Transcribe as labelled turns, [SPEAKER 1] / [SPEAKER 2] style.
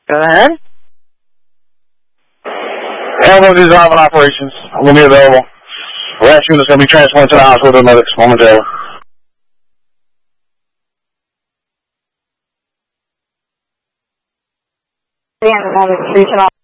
[SPEAKER 1] Go ahead.
[SPEAKER 2] Ambulance is on operations. Will be available. Last unit is going to be transported to the hospital with the medics momentarily.
[SPEAKER 3] The ambulance is reaching